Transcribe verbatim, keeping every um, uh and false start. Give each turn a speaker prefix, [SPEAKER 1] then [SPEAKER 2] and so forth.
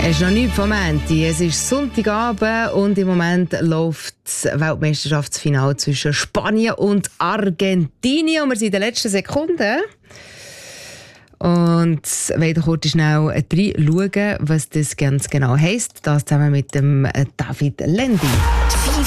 [SPEAKER 1] Es ist noch nichts vom Ende. Es ist Sonntagabend und im Moment läuft das Weltmeisterschaftsfinale zwischen Spanien und Argentinien. Und wir sind in den letzten Sekunden. Und wollen kurz schnell reinschauen, was das ganz genau heisst. Das zusammen mit dem David Lendi.